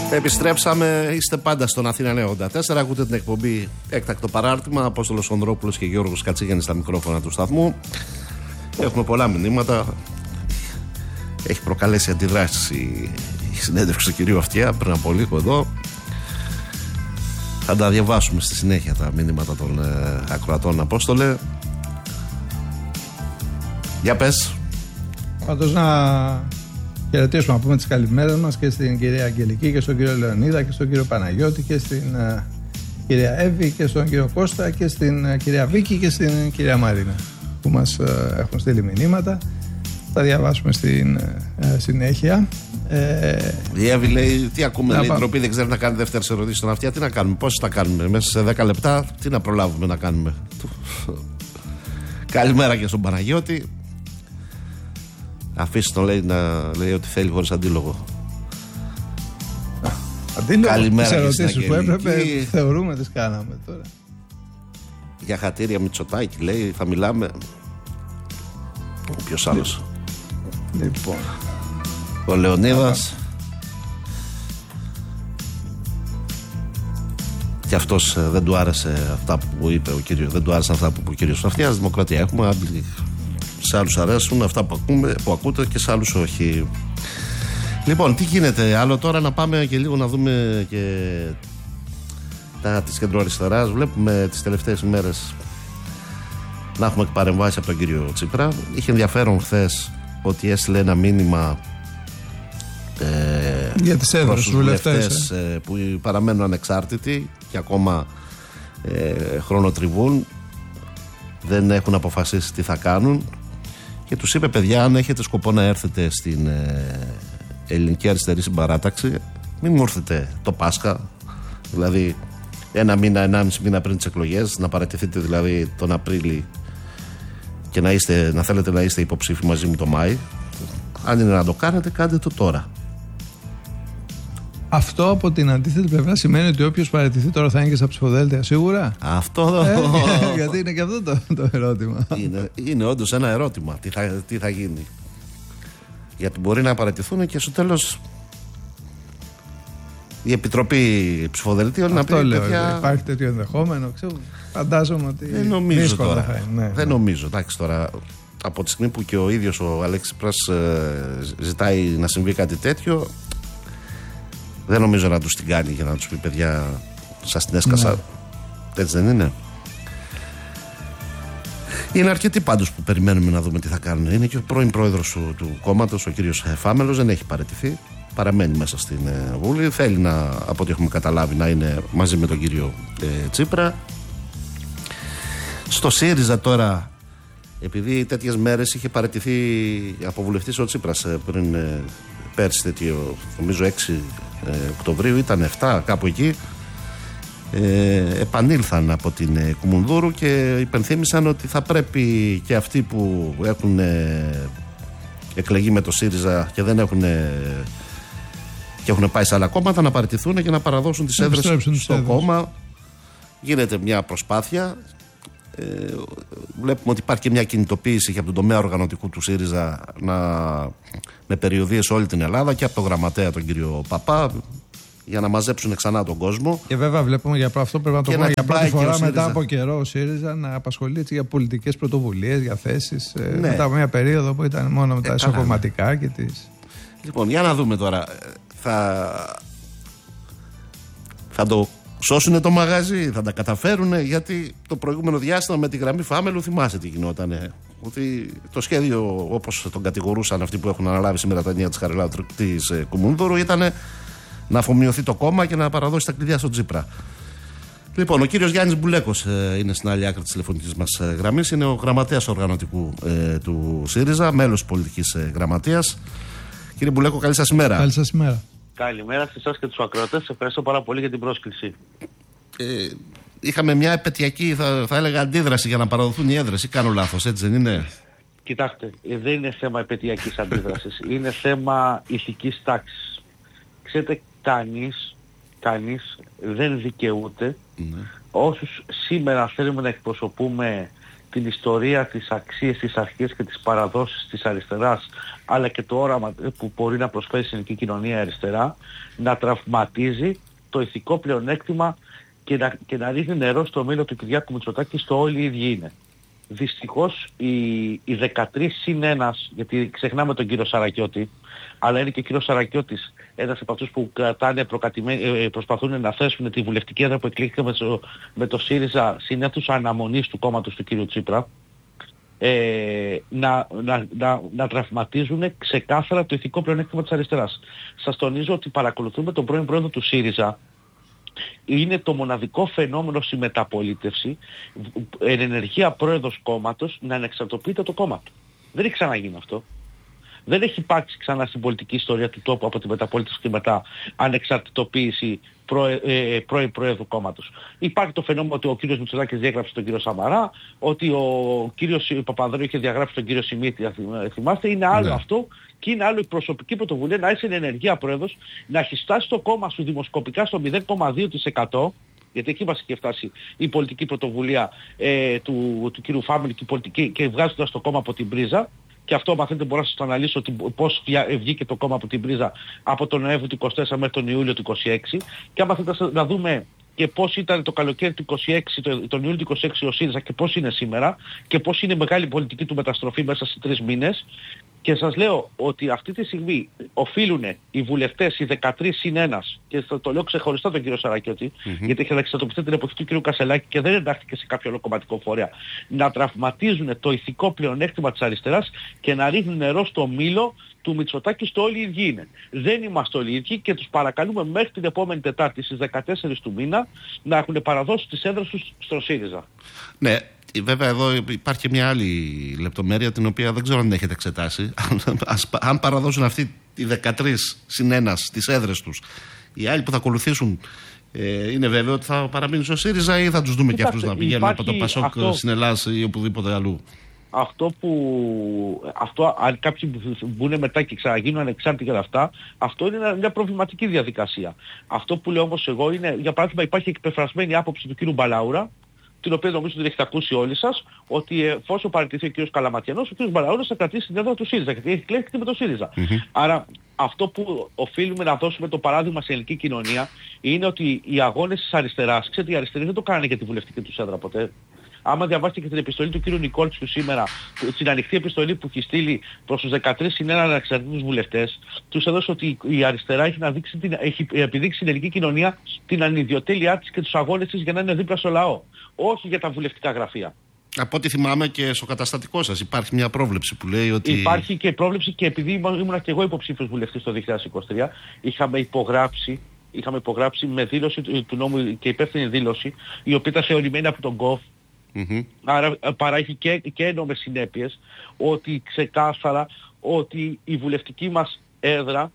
Επιστρέψαμε, είστε πάντα στον Αθήνα 94. Ακούτε την εκπομπή Έκτακτο Παράρτημα. Απόστολος Ανδρόπουλος και Γιώργος Κατσίγιαννης στα μικρόφωνα του σταθμού. Έχουμε πολλά μηνύματα. Έχει προκαλέσει αντιδράσεις η συνέντευξη του κυρίου Αυτιά πριν από λίγο εδώ. Θα τα διαβάσουμε στη συνέχεια τα μηνύματα των ακροατών, Απόστολε. Για πες. Πάντως να χαιρετήσουμε, να πούμε τις καλημέρες μας και στην κυρία Αγγελική και στον κύριο Λεωνίδα και στον κύριο Παναγιώτη και στην κυρία Εύη και στον κύριο Κώστα και στην κυρία Βίκη και στην κυρία Μαρίνα που μας έχουν στείλει μηνύματα. Θα διαβάσουμε στην συνέχεια. Η Εύη λέει: τι ακούμε, λέει, ντροπή, δεν ξέρει να κάνει δεύτερες ερωτήσεις στον Αυτιά. Τι να κάνουμε, πόσες θα κάνουμε, μέσα σε 10 λεπτά, τι να προλάβουμε να κάνουμε. Καλημέρα και στον Παναγιώτη. Αφήστε τον, λέει, να λέει ό,τι θέλει χωρίς αντίλογο. Αντίλογο. Καλημέρα. Τις ερωτήσεις που έπρεπε θεωρούμε τις κάναμε τώρα. Για χατήρια Μητσοτάκη, λέει, θα μιλάμε. Ποιος άλλος? Λοιπόν, ο Λεωνίδας. Και αυτός δεν του άρεσε αυτά που είπε ο κύριος. Δεν του άρεσαν αυτά που είπε ο κύριος Αυτιάς. Δημοκρατία έχουμε. Σε άλλους αρέσουν αυτά που ακούτε και σε άλλους όχι. Λοιπόν, τι γίνεται άλλο τώρα? Να πάμε και λίγο να δούμε και τα της κεντροαριστεράς. Βλέπουμε τις τελευταίες ημέρες να έχουμε παρεμβάσει από τον κύριο Τσίπρα. Είχε ενδιαφέρον χθες ότι έστειλε ένα μήνυμα για τις έδρες τους βουλευτές που παραμένουν ανεξάρτητοι και ακόμα χρονοτριβούν, δεν έχουν αποφασίσει τι θα κάνουν, και τους είπε: παιδιά, αν έχετε σκοπό να έρθετε στην Ελληνική Αριστερή Συμπαράταξη, μην μου έρθετε το Πάσχα, δηλαδή ένα μήνα, 1,5 μήνα πριν τις εκλογές, να παραιτηθείτε δηλαδή τον Απρίλη και να θέλετε να είστε υποψήφοι μαζί μου το Μάη. Αν είναι να το κάνετε, κάντε το τώρα. Αυτό από την αντίθετη πλευρά σημαίνει ότι όποιος παραιτηθεί τώρα θα είναι και στα ψηφοδέλτια, σίγουρα. Αυτό γιατί είναι και αυτό το ερώτημα. Είναι όντως ένα ερώτημα. Τι θα γίνει? Γιατί μπορεί να παραιτηθούν και στο τέλος η Επιτροπή Ψηφοδελτίων να πει: παιδιά, υπάρχει τέτοιο ενδεχόμενο. Φαντάζομαι ότι δεν νομίζω τώρα. Θα είναι, δεν νομίζω. Εντάξει, τώρα, από τη στιγμή που και ο ίδιος ο Αλέξης Τσίπρας ζητάει να συμβεί κάτι τέτοιο, δεν νομίζω να τους την κάνει για να τους πει: παιδιά, σας την έσκασα. Έτσι δεν είναι? Είναι αρκετοί πάντως που περιμένουμε να δούμε τι θα κάνουν. Είναι και ο πρώην πρόεδρος του κόμματος, ο κύριος Φάμελος, δεν έχει παραιτηθεί. Παραμένει μέσα στην Βουλή. Θέλει από ό,τι έχουμε καταλάβει, να είναι μαζί με τον κύριο Τσίπρα. Στο ΣΥΡΙΖΑ τώρα, επειδή τέτοιες μέρες είχε παραιτηθεί από βουλευτής ο Τσίπρας πριν πέρσι, τέτοιο, νομίζω 6 Οκτωβρίου, ήταν 7, κάπου εκεί, επανήλθαν από την Κουμουνδούρου και υπενθύμησαν ότι θα πρέπει και αυτοί που έχουν εκλεγεί με το ΣΥΡΙΖΑ και δεν έχουν και έχουν πάει σε άλλα κόμματα να παραιτηθούν και να παραδώσουν τις έδρες στο κόμμα. Γίνεται μια προσπάθεια. Βλέπουμε ότι υπάρχει και μια κινητοποίηση και από τον τομέα οργανωτικού του ΣΥΡΙΖΑ με περιοδίες σε όλη την Ελλάδα και από τον γραμματέα τον κύριο Παπά, για να μαζέψουν ξανά τον κόσμο. Και βέβαια βλέπουμε, για αυτό πρέπει να το πούμε, για πρώτη φορά μετά από καιρό ο ΣΥΡΙΖΑ να απασχολεί για πολιτικές πρωτοβουλίες, για θέσεις, μετά από μια περίοδο που ήταν μόνο με τα εσωκομματικά και τις... Λοιπόν, για να δούμε τώρα. Θα το σώσουνε το μαγαζί, θα τα καταφέρουνε? Γιατί το προηγούμενο διάστημα με τη γραμμή Φάμελου, θυμάσαι τι γινότανε? Ότι το σχέδιο, όπως τον κατηγορούσαν αυτοί που έχουν αναλάβει σήμερα τα ενία της Χαριλάου της Κουμουνδούρου, ήταν να αφομοιωθεί το κόμμα και να παραδώσει τα κλειδιά στον Τσίπρα. Λοιπόν, ο κύριος Γιάννης Μπουλέκος είναι στην άλλη άκρη της τηλεφωνικής μας γραμμής. Είναι ο γραμματέας οργανωτικού του ΣΥΡΙΖΑ, μέλος πολιτικής γραμματείας. Κύριε Μπουλέκο, καλή σας ημέρα. Καλή σας ημέρα. Καλημέρα σε εσάς και τους ακροατές. Ευχαριστώ πάρα πολύ για την πρόσκληση. Είχαμε μια επαιτειακή, θα έλεγα, αντίδραση για να παραδοθούν οι έδρες, ή κάνω λάθος? Έτσι δεν είναι? Κοιτάξτε, δεν είναι θέμα επαιτειακής αντίδρασης. Είναι θέμα ηθικής τάξης. Ξέρετε, κανείς δεν δικαιούται όσους σήμερα θέλουμε να εκπροσωπούμε την ιστορία, τις αξίες, τις αρχές και τις παραδόσεις της αριστεράς, αλλά και το όραμα που μπορεί να προσφέρει στην ελληνική κοινωνία αριστερά, να τραυματίζει το ηθικό πλεονέκτημα και να ρίχνει νερό στο μήλο του Κυριάκου Μητσοτάκη στο όλοι οι ίδιοι είναι. Δυστυχώς οι 13+1, γιατί ξεχνάμε τον κύριο Σαρακιώτη, αλλά είναι και ο κύριος Σαρακιώτης ένας από αυτούς που προσπαθούν να θέσουν τη βουλευτική έδρα που εκλέχθηκε με το ΣΥΡΙΖΑ στην αίθουσα αναμονής του κόμματος του κύριου Τσίπρα, να τραυματίζουν ξεκάθαρα το ηθικό πλεονέκτημα της αριστεράς. Σας τονίζω ότι παρακολουθούμε τον πρώην πρόεδρο του ΣΥΡΙΖΑ. Είναι το μοναδικό φαινόμενο στη μεταπολίτευση, εν ενεργεία πρόεδρος κόμματος, να ανεξαρτοποιείται το κόμμα του. Δεν έχει ξαναγίνει αυτό. Δεν έχει υπάρξει ξανά στην πολιτική ιστορία του τόπου από τη μεταπολίτευση και μετά ανεξαρτητοποίηση πρώην Προέδρου κόμματος. Υπάρχει το φαινόμενο ότι ο κύριος Μητσοτάκης διέγραψε τον κύριο Σαμαρά, ότι ο κύριος Παπανδρέου είχε διαγράψει τον κύριο Σιμίτη, θυμάστε, είναι άλλο αυτό και είναι άλλο η προσωπική πρωτοβουλία να είσαι ενεργεία πρόεδρος, να έχει φτάσει το κόμμα σου δημοσκοπικά στο 0,2%, γιατί εκεί μας είχε φτάσει η πολιτική πρωτοβουλία του κύριου Φάμιλη και βγάζοντας το κόμμα από την πρίζα. Και αυτό μαθαίνετε μπορώ να σας το αναλύσω πώς βγήκε το κόμμα από την πρίζα από τον Νοέμβριο του 24 μέχρι τον Ιούλιο του 26. Και άμα θέλετε να δούμε και πώς ήταν το καλοκαίρι του 26, τον Ιούλιο του 26 ο ΣΥΡΙΖΑ και πώς είναι σήμερα και πώς είναι μεγάλη πολιτική του μεταστροφή μέσα σε 3 μήνες. Και σας λέω ότι αυτή τη στιγμή οφείλουν οι βουλευτές, οι 13+1, και το λέω ξεχωριστά τον κύριο Σαρακιώτη, γιατί είχε εξατοπιστεί την εποχή του κύριου Κασελάκη και δεν εντάχθηκε σε κάποιο άλλο κομματικό φορέα, να τραυματίζουν το ηθικό πλεονέκτημα της αριστεράς και να ρίχνουν νερό στο μήλο του Μητσοτάκη στο όλοι οι ίδιοι είναι. Δεν είμαστε όλοι οι ίδιοι και τους παρακαλούμε μέχρι την επόμενη Τετάρτη στις 14 του μήνα να έχουν παραδώσει τις έδρες τους στο ΣΥΡΙΖΑ. Ναι. Βέβαια εδώ υπάρχει και μια άλλη λεπτομέρεια την οποία δεν ξέρω αν την έχετε εξετάσει. Αν παραδώσουν αυτοί οι 13+1 στις έδρες τους, οι άλλοι που θα ακολουθήσουν, είναι βέβαιο ότι θα παραμείνουν στο ΣΥΡΙΖΑ ή θα τους δούμε και αυτούς να πηγαίνουν από το ΠΑΣΟΚ στην Ελλάδα ή οπουδήποτε αλλού? Αν κάποιοι μπουν μετά και ξαναγίνουν ανεξάρτητοι για αυτά, αυτό είναι μια προβληματική διαδικασία. Αυτό που λέω όμως εγώ είναι, για παράδειγμα, υπάρχει εκπεφρασμένη άποψη του κύριου Μπαλάουρα, την οποία νομίζω ότι έχετε ακούσει όλοι σας, ότι εφόσον παραιτηθεί ο κ. Καλαματιανός, ο κ. Μπαλαούρας θα κρατήσει την έδρα του ΣΥΡΙΖΑ, γιατί έχει κλέφτη με το ΣΥΡΙΖΑ. Άρα αυτό που οφείλουμε να δώσουμε το παράδειγμα στην ελληνική κοινωνία είναι ότι οι αγώνες της αριστεράς, ξέρετε, οι αριστεροί δεν το κάνανε για τη βουλευτική τους έδρα ποτέ. Άμα διαβάσετε και την επιστολή του κ. Νικόλτσου σήμερα, την ανοιχτή επιστολή που έχει στείλει προς τους 13+1 ανεξαρτήτους βουλευτές, τους έδωσε ότι η αριστερά έχει επιδείξει στην ελληνική κοινωνία την ανιδιοτέλειά της και τους αγώνες της για να είναι δίπλα στο λαό. Όχι για τα βουλευτικά γραφεία. Από ό,τι θυμάμαι και στο καταστατικό σας υπάρχει μια πρόβλεψη που λέει ότι... Υπάρχει και πρόβλεψη και επειδή ήμουν και εγώ υποψήφιος βουλευτής το 2023, είχαμε υπογράψει με δήλωση του νόμου και υπεύθυνη δήλωση, η οποία ήταν θεωρημένη από τον ΚΟΒ. Άρα παράγει και ένομες συνέπειες, ότι ξεκάθαρα ότι η βουλευτική μας έδρα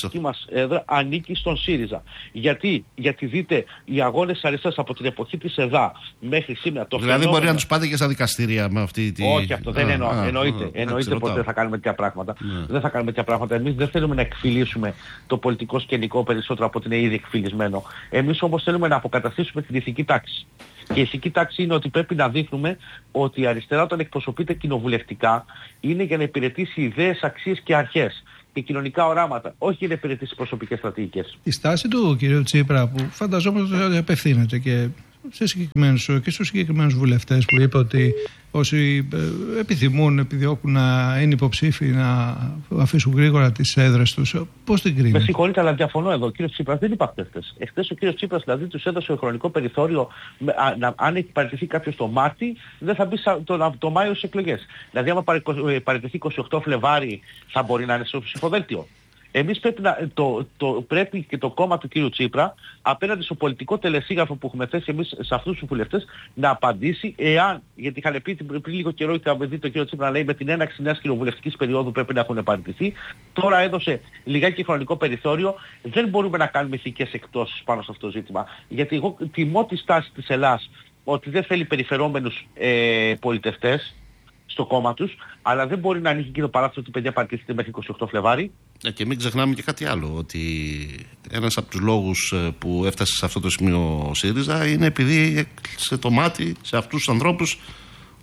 ανήκει στον ΣΥΡΙΖΑ. Γιατί δείτε, οι αγώνες αριστεράς από την εποχή της ΕΔΑ μέχρι σήμερα... Δηλαδή μπορεί να τους πάτε και στα δικαστήρια με αυτή τη... Όχι, αυτό δεν εννοείται ποτέ θα κάνουμε τέτοια πράγματα. Δεν θα κάνουμε τέτοια πράγματα. Εμείς δεν θέλουμε να εκφυλίσουμε το πολιτικό σκηνικό περισσότερο από ότι είναι ήδη εκφυλισμένο. Εμείς όμως θέλουμε να αποκαταστήσουμε την ηθική τάξη. Και η ηθική τάξη είναι ότι πρέπει να δείχνουμε ότι η αριστερά όταν εκπροσωπείται κοινοβουλευτικά είναι για να υπηρετήσει ιδέες, αξίες και αρχές και κοινωνικά οράματα, όχι για να υπηρετήσει προσωπικές στρατηγικές. Η στάση του κ. Τσίπρα, που φανταζόμαστε ότι απευθύνεται και στους συγκεκριμένους βουλευτές, που είπε ότι όσοι επιθυμούν, επιδιώκουν να είναι υποψήφοι, να αφήσουν γρήγορα τις έδρες τους, πώς την κρίνει? Με συγχωρείτε, αλλά διαφωνώ εδώ. Ο κ. Τσίπρας δεν είπε αυτές. Εχθές ο κ. Τσίπρας δηλαδή τους έδωσε χρονικό περιθώριο, αν έχει παραιτηθεί κάποιος το Μάρτι, δεν θα μπει το Μάιο στις εκλογές. Δηλαδή άμα παραιτηθεί 28 Φλεβάρι θα μπορεί να είναι στο ψηφοδέλτιο. Εμείς πρέπει και το κόμμα του κύριου Τσίπρα απέναντι στο πολιτικό τελεσίγραφο που έχουμε θέσει εμείς σε αυτούς τους βουλευτές να απαντήσει εάν, γιατί είχαν πει πριν λίγο καιρό, είχαμε δει τον κύριο Τσίπρα να λέει με την έναρξη νέας κοινοβουλευτικής περίοδου πρέπει να έχουν παραιτηθεί. Τώρα έδωσε λιγάκι χρονικό περιθώριο. Δεν μπορούμε να κάνουμε ηθικές εκτόσεις πάνω σε αυτό το ζήτημα. Γιατί εγώ τιμώ τη στάση της Ελλάδας ότι δεν θέλει περιφερόμενους πολιτευτές στο κόμμα τους, αλλά δεν μπορεί να ανοίγει και το παράθυρο ότι παιδιά παραιτηθείτε μέχρι 28 Φλεβάρι. Και μην ξεχνάμε και κάτι άλλο, ότι ένας από τους λόγους που έφτασε σε αυτό το σημείο ο ΣΥΡΙΖΑ είναι επειδή έκλεισε το μάτι σε αυτούς τους ανθρώπους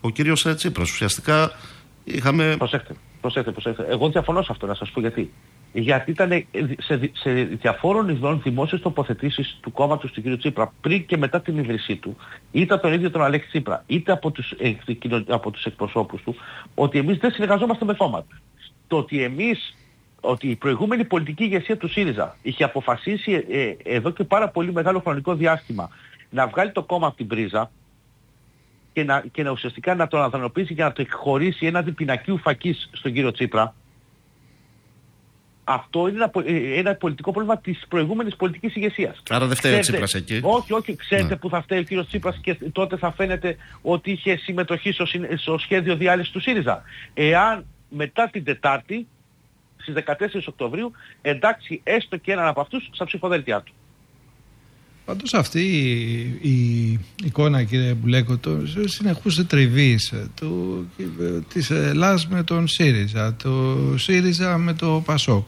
ο κύριος Τσίπρας. Ουσιαστικά είχαμε... Προσέξτε. Εγώ διαφωνώ σε αυτό, να σας πω γιατί. Γιατί ήταν σε διαφόρων ειδών δημόσιες τοποθετήσεις του κόμματος του κ. Τσίπρα πριν και μετά την ίδρυσή του, είτε τον ίδιο τον Αλέξη Τσίπρα, είτε από τους εκπροσώπους του, ότι εμείς δεν συνεργαζόμαστε με κόμματα. Το ότι η προηγούμενη πολιτική ηγεσία του ΣΥΡΙΖΑ είχε αποφασίσει εδώ και πάρα πολύ μεγάλο χρονικό διάστημα να βγάλει το κόμμα από την πρίζα και να ουσιαστικά να τον αδρανοποιήσει και να το εκχωρήσει έναντι πινακίου φακής στον κύριο Τσίπρα, αυτό είναι ένα πολιτικό πρόβλημα της προηγούμενης πολιτικής ηγεσίας. Άρα δεν φταίει ο Τσίπρας εκεί. Όχι. Ξέρετε που θα φταίει ο κύριος Τσίπρας και τότε θα φαίνεται ότι είχε συμμετοχή στο σχέδιο διάλυσης του ΣΥΡΙΖΑ. Εάν μετά την Τετάρτη, στις 14 Οκτωβρίου, εντάξει έστω και έναν από αυτούς στα ψηφοδέλτια του. Πάντως αυτή η εικόνα, κύριε Μπουλέκο, συνεχούσε τριβής της Ελλάδας με τον ΣΥΡΙΖΑ, το ΣΥΡΙΖΑ με το ΠΑΣΟΚ,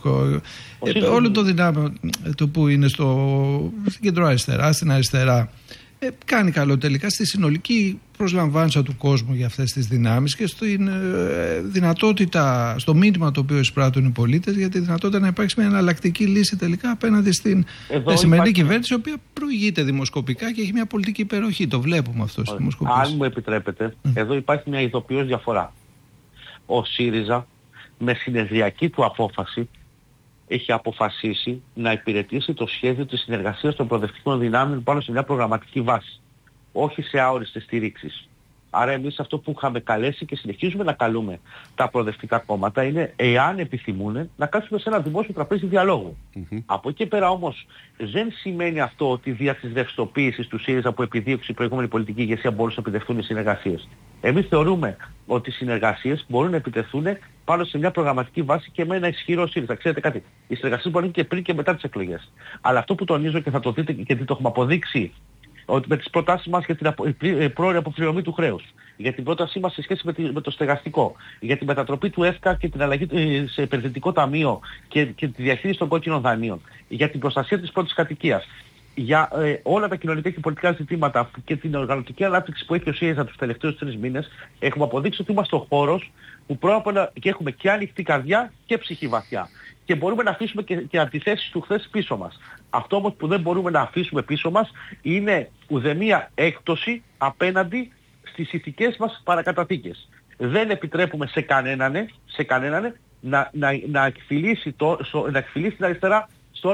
όλο το δυνάμιο το που είναι στην κεντροαριστερά, στην αριστερά, κάνει καλό τελικά στη συνολική προσλαμβάνουσα του κόσμου για αυτές τις δυνάμεις και στην δυνατότητα, στο μήνυμα το οποίο εισπράττουν οι πολίτες, για τη δυνατότητα να υπάρξει μια εναλλακτική λύση τελικά απέναντι στην σημερινή κυβέρνηση, η οποία προηγείται δημοσκοπικά και έχει μια πολιτική υπεροχή. Το βλέπουμε αυτό στις δημοσκοπήσεις. Αν μου επιτρέπετε, εδώ υπάρχει μια ειδοποιώς διαφορά. Ο ΣΥΡΙΖΑ με συνεδριακή του απόφαση έχει αποφασίσει να υπηρετήσει το σχέδιο της συνεργασίας των προοδευτικών δυνάμεων πάνω σε μια προγραμματική βάση, όχι σε αόριστες στηρίξεις. Άρα εμείς αυτό που είχαμε καλέσει και συνεχίζουμε να καλούμε τα προοδευτικά κόμματα είναι, εάν επιθυμούν, να κάτσουμε σε ένα δημόσιο τραπέζι διαλόγου. Από εκεί πέρα όμως δεν σημαίνει αυτό ότι δια της ρευστοποίησης του ΣΥΡΙΖΑ που επιδίωξε η προηγούμενη πολιτική ηγεσία μπορούσαν να επιτευχθούν οι συνεργασίες. Εμείς θεωρούμε ότι οι συνεργασίες μπορούν να επιτευχθούν πάνω σε μια προγραμματική βάση και με ένα ισχυρό ΣΥΡΙΖΑ. Ξέρετε κάτι, οι συνεργασίες μπορούν και πριν και μετά τις εκλογές. Αλλά αυτό που τονίζω και θα το δείτε και το έχουμε αποδείξει, ότι με τις προτάσεις μας για την πρόορη αποπληρωμή του χρέους, για την πρότασή μας σε σχέση με το στεγαστικό, για τη μετατροπή του ΕΦΚΑ και την αλλαγή σε επενδυτικό ταμείο και τη διαχείριση των κόκκινων δανείων, για την προστασία της πρώτης κατοικίας, για όλα τα κοινωνικά και πολιτικά ζητήματα και την οργανωτική ανάπτυξη που έχει ο ΣΥΡΙΖΑ τους τελευταίους 3 μήνες, έχουμε αποδείξει ότι είμαστε ο χώρος που και έχουμε και ανοιχτή καρδιά και ψυχή βαθιά. Και μπορούμε να αφήσουμε και αντιθέσεις του χθες πίσω μας. Αυτό όμως που δεν μπορούμε να αφήσουμε πίσω μας είναι ουδεμία έκπτωση απέναντι στις ηθικές μας παρακαταθήκες. Δεν επιτρέπουμε σε κανέναν να εκφυλίσει την αριστερά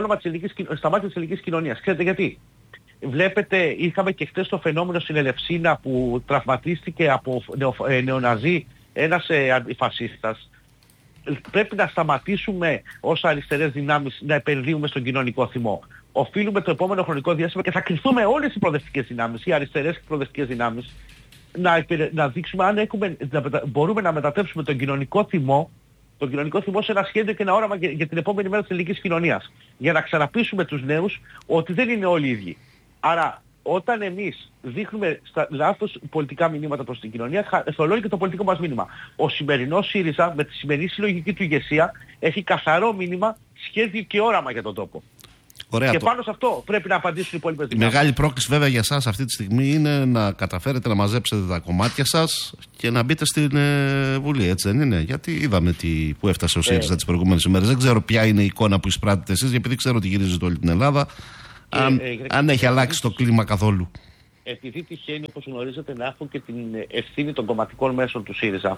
στα μάτια της ελληνικής κοινωνίας. Ξέρετε γιατί? Βλέπετε, είχαμε και χθες το φαινόμενο στην Ελευσίνα που τραυματίστηκε από νεοναζί ένας αντιφασίστας. Πρέπει να σταματήσουμε ως αριστερές δυνάμεις να επενδύουμε στον κοινωνικό θυμό. Οφείλουμε το επόμενο χρονικό διάστημα και θα κρυφθούμε όλες οι προοδευτικές δυνάμεις, οι αριστερές και οι προοδευτικές δυνάμεις, να δείξουμε αν μπορούμε να μετατρέψουμε τον κοινωνικό θυμό σε ένα σχέδιο και ένα όραμα για την επόμενη μέρα της ελληνικής κοινωνίας. Για να ξαναπείσουμε τους νέους ότι δεν είναι όλοι οι ίδιοι. Άρα όταν εμείς δείχνουμε λάθος πολιτικά μηνύματα προς την κοινωνία, θολώνει και το πολιτικό μας μήνυμα. Ο σημερινός ΣΥΡΙΖΑ με τη σημερινή συλλογική του ηγεσία έχει καθαρό μήνυμα, σχέδιο και όραμα για τον τόπο. Ωραία, και πάνω σε αυτό πρέπει να απαντήσουν οι υπόλοιπες δυνάμεις. Η μεγάλη πρόκληση βέβαια για εσάς αυτή τη στιγμή είναι να καταφέρετε να μαζέψετε τα κομμάτια σας και να μπείτε στην Βουλή, έτσι δεν είναι? Γιατί είδαμε που έφτασε ο ΣΥΡΙΖΑ τις προηγούμενες ημέρες. Δεν ξέρω ποια είναι η εικόνα που εισπράττετε εσείς, επειδή ξέρω ότι γυρίζετε όλη την Ελλάδα. Αν έχει αλλάξει το κλίμα καθόλου. Επειδή τυχαίνει, όπως γνωρίζετε, να έχουν και την ευθύνη των κομματικών μέσων του ΣΥΡΙΖΑ.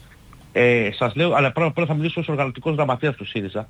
Σας λέω, αλλά πρώτα θα μιλήσω ως οργανωτικός γραμματέας του ΣΥΡΙΖΑ.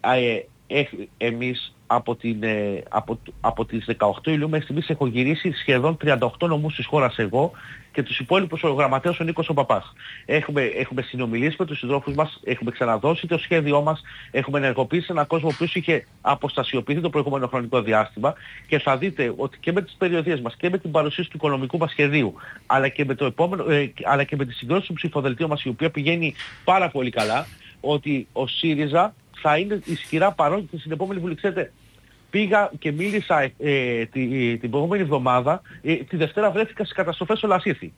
Εμείς από τις 18 Ιουλίου μέχρι στιγμής έχω γυρίσει σχεδόν 38 νομούς της χώρας εγώ και τους υπόλοιπους ο γραμματέας ο Νίκος ο Παπάς. Έχουμε συνομιλήσει με τους συντρόφους μας, έχουμε ξαναδώσει το σχέδιό μας, έχουμε ενεργοποιήσει έναν κόσμο ο οποίος είχε αποστασιοποιηθεί το προηγούμενο χρονικό διάστημα και θα δείτε ότι και με τις περιοδίες μας και με την παρουσίαση του οικονομικού μας σχεδίου αλλά και με τη συγκρότηση του ψηφοδελτίου μας, η οποία πηγαίνει πάρα πολύ καλά, ότι ο ΣΥΡΙΖΑ θα είναι ισχυρά παρόν και στην επόμενη Βουλή. Ξέρετε, πήγα και μίλησα την προηγούμενη εβδομάδα, τη Δευτέρα βρέθηκα στις καταστροφές στο Λασίθι.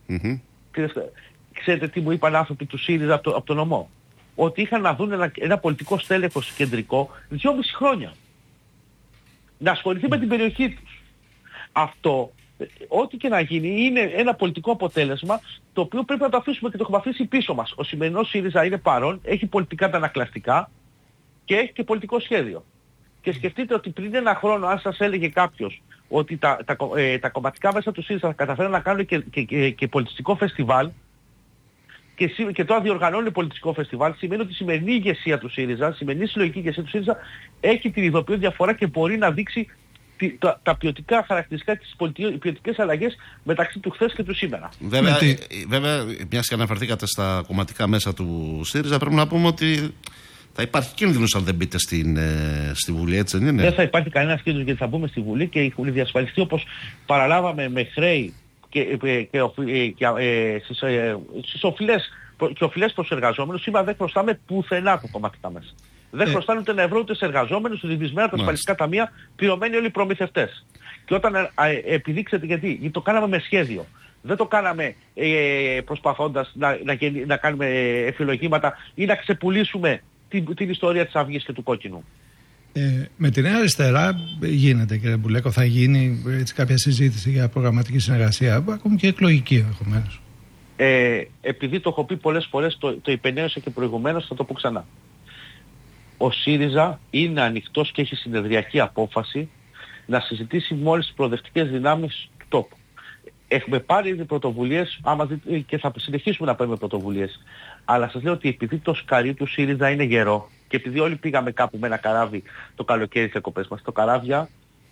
Ξέρετε τι μου είπαν άνθρωποι του ΣΥΡΙΖΑ από τον νομό? Ότι είχαν να δουν ένα πολιτικό στέλεχος κεντρικό 2,5 χρόνια να ασχοληθεί με την περιοχή τους. Αυτό ό,τι και να γίνει είναι ένα πολιτικό αποτέλεσμα το οποίο πρέπει να το αφήσουμε και το έχουμε αφήσει πίσω μας. Ο σημερινός ΣΥΡΙΖΑ είναι παρόν, έχει πολιτικά αντανακλαστικά και έχει και πολιτικό σχέδιο. Και σκεφτείτε ότι πριν ένα χρόνο, αν σας έλεγε κάποιος ότι τα κομματικά μέσα του ΣΥΡΙΖΑ θα καταφέρουν να κάνουν και πολιτιστικό φεστιβάλ, και τώρα διοργανώνει πολιτιστικό φεστιβάλ, σημαίνει ότι η σημερινή ηγεσία του ΣΥΡΙΖΑ, η σημερινή συλλογική ηγεσία του ΣΥΡΙΖΑ έχει την ειδοποιώ διαφορά και μπορεί να δείξει τα ποιοτικά χαρακτηριστικά και τις ποιοτικές αλλαγές μεταξύ του χθες και του σήμερα. Βέβαια, μιας και αναφερθήκατε στα κομματικά μέσα του ΣΥΡΙΖΑ, πρέπει να πούμε ότι θα υπάρχει κίνδυνος αν δεν μπείτε στη Βουλή, έτσι δεν είναι? Δεν θα υπάρχει κανένας κίνδυνος γιατί θα μπούμε στη Βουλή και έχουν διασφαλιστεί, όπως παραλάβαμε με χρέη στις οφειλές προς εργαζόμενους. Σήμερα δεν χρωστάμε πουθενά τα κομματικά μέσα. Δεν χρωστάνε ούτε ένα ευρώ ούτε σε εργαζόμενους, ρυθμισμένα τα ασφαλιστικά ταμεία, πληρωμένοι όλοι οι προμηθευτές. Και όταν επιδείξετε γιατί το κάναμε με σχέδιο. Δεν το κάναμε προσπαθώντας να κάνουμε εφηλογήματα ή να ξεπουλήσουμε την ιστορία της Αυγής και του Κόκκινου. Με τη Νέα Αριστερά γίνεται, κύριε Μπουλέκο, θα γίνει έτσι κάποια συζήτηση για προγραμματική συνεργασία, ακόμη και εκλογική ενδεχομένως? Επειδή το έχω πει πολλές φορές, το υπενέωσα και προηγουμένως, θα το πω ξανά. Ο ΣΥΡΙΖΑ είναι ανοιχτός και έχει συνεδριακή απόφαση να συζητήσει με όλες τις προοδευτικές δυνάμεις του τόπου. Έχουμε πάρει πρωτοβουλίες και θα συνεχίσουμε να παίρνουμε πρωτοβουλίες. Αλλά σας λέω ότι επειδή το σκαρί του ΣΥΡΙΖΑ είναι γερό και επειδή όλοι πήγαμε κάπου με ένα καράβι το καλοκαίρι στις εκοπές μας, το καράβια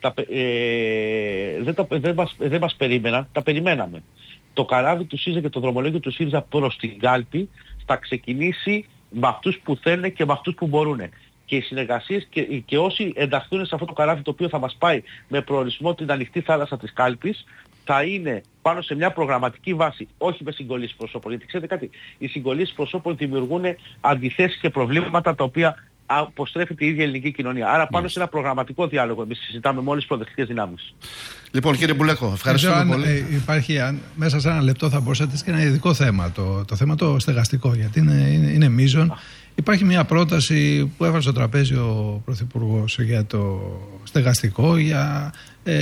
δεν μας περίμεναν, τα περιμέναμε. Το καράβι του ΣΥΡΙΖΑ και το δρομολόγιο του ΣΥΡΙΖΑ προς την κάλπη θα ξεκινήσει με αυτούς που θέλουν και με αυτούς που μπορούν. Και οι συνεργασίες και όσοι ενταχθούν σε αυτό το καράβι το οποίο θα μας πάει με προορισμό την ανοιχτή θάλασσα της κάλπης, θα είναι πάνω σε μια προγραμματική βάση, όχι με συγκολήσεις προσώπων. Γιατί ξέρετε κάτι, οι συγκολήσεις προσώπων δημιουργούν αντιθέσεις και προβλήματα τα οποία αποστρέφεται η ίδια ελληνική κοινωνία. Άρα πάνω σε ένα προγραμματικό διάλογο εμείς συζητάμε με όλες τις προοδευτικές δυνάμεις. Λοιπόν, κύριε Μπουλέκο, ευχαριστούμε πολύ. Μέσα σε ένα λεπτό θα μπορούσατε και ένα ειδικό θέμα, το θέμα το στεγαστικό, γιατί είναι μείζον. Υπάρχει μια πρόταση που έβαλε στο τραπέζι ο Πρωθυπουργός για το στεγαστικό, για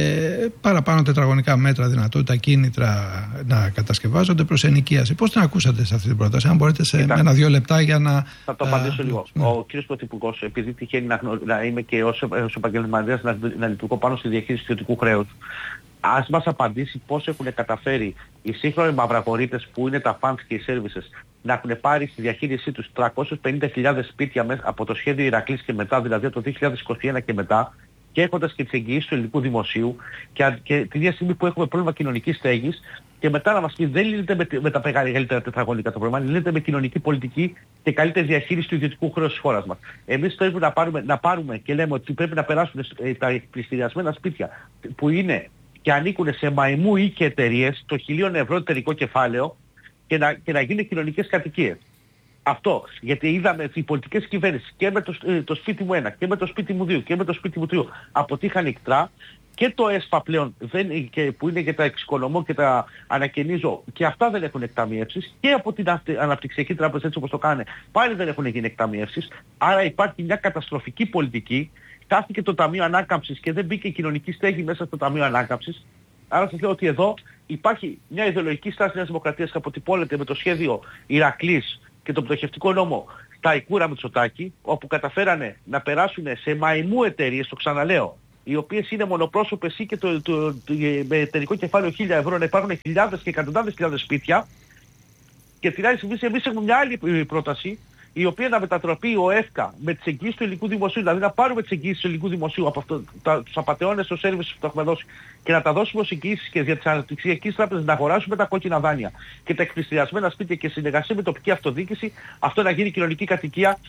παραπάνω τετραγωνικά μέτρα, δυνατότητα, κίνητρα να κατασκευάζονται προς ενοικίαση. Πώς την ακούσατε σε αυτή την πρόταση, αν μπορείτε σε ένα-δύο λεπτά για να... Θα το απαντήσω λίγο. Ο κύριος Πρωθυπουργός, επειδή τυχαίνει να είμαι και ως επαγγελματίας να λειτουργώ πάνω στη διαχείριση του ιδιωτικού χρέους, ας μας απαντήσει πώς έχουν καταφέρει οι σύγχρονοι μαυραγορείτες που είναι τα funds και οι services να έχουν πάρει στη διαχείρισή τους 350.000 σπίτια από το σχέδιο Ηρακλής και μετά, δηλαδή από το 2021 και μετά, και έχοντας και τις εγγυήσεις του ελληνικού δημοσίου και την ίδια στιγμή που έχουμε πρόβλημα κοινωνικής στέγης, και μετά να μας πει δεν λύνεται με τα μεγαλύτερα τετραγωνικά το πρόβλημα, λύνεται με κοινωνική πολιτική και καλύτερη διαχείριση του ιδιωτικού χρέους της χώρας μας. Εμείς πρέπει να πάρουμε και λέμε ότι πρέπει να περάσουν τα πληστηριασμένα σπίτια που είναι και ανήκουν σε μαϊμού ή και εταιρείες το 1.000 ευρώ εταιρικό κεφάλαιο και να γίνουν κοινωνικές κατοικίες. Αυτό, γιατί είδαμε οι πολιτικές κυβέρνησεις και με το σπίτι μου 1 και με το σπίτι μου 2 και με το σπίτι μου 3 αποτύχαν ικτρά, και το ΕΣΠΑ πλέον που είναι για τα εξοικονομώ και τα ανακαινίζω, και αυτά δεν έχουν εκταμιεύσεις, και από την Αναπτυξιακή Τράπεζα, έτσι όπως το κάνανε, πάλι δεν έχουν γίνει εκταμιεύσεις. Άρα υπάρχει μια καταστροφική πολιτική. Στάθηκε το Ταμείο Ανάκαμψης και δεν μπήκε η κοινωνική στέγη μέσα στο Ταμείο Ανάκαμψης. Άρα σας λέω ότι εδώ υπάρχει μια ιδεολογική στάση της Δημοκρατίας που αποτυπώνεται με το σχέδιο Ηρακλής και τον πτωχευτικό νόμο στα Ικούρα Μητσοτάκη, όπου καταφέρανε να περάσουν σε μαϊμού εταιρείες, το ξαναλέω, οι οποίες είναι μονοπρόσωπες ή και με εταιρικό κεφάλαιο 1.000 ευρώ, να υπάρχουν χιλιάδες και εκατοντάδες χιλιάδες σπίτια. Και την άλλη στιγμή εμείς έχουμε μια άλλη πρόταση, η οποία να μετατραπεί ο ΕΦΚΑ με τις εγγύησεις του ελληνικού δημοσίου, δηλαδή να πάρουμε τις εγγύησεις του ελληνικού δημοσίου από τους απατεώνες στο service που το έχουμε δώσει και να τα δώσουμε ως εγγύησεις και για τις αναπτυξιακές τράπεζες να αγοράσουμε τα κόκκινα δάνεια και τα εκπληστηριασμένα σπίτια και συνεργασία με τοπική αυτοδιοίκηση, αυτό να γίνει κοινωνική κατοικία.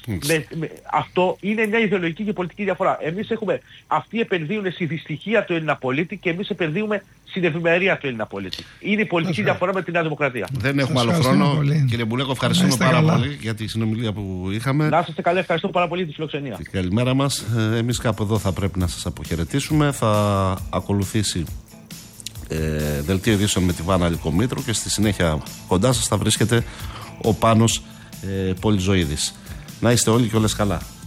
Αυτό είναι μια ιδεολογική και πολιτική διαφορά. Εμείς αυτοί επενδύουν στη δυστυχία του Έλληνα πολίτη και εμείς επενδύουμε στην ευημερία του Έλληνα πολίτη. Είναι η πολιτική διαφορά με τη Νέα Δημοκρατία. Δεν έχουμε άλλο χρόνο. Πολύ. Κύριε Μπουλέκο, ευχαριστούμε πάρα πολύ για τη συνομιλία που είχαμε. Να είστε καλά, ευχαριστώ πάρα πολύ τη φιλοξενία. Καλημέρα μας. Εμείς κάπου εδώ θα πρέπει να σας αποχαιρετήσουμε. Θα ακολουθήσει δελτίο ειδήσεων με τη Βάνα Λυκομήτρου και στη συνέχεια κοντά σας θα βρίσκεται ο Πάνος Πολυζωίδης. Να είστε όλοι και όλες καλά.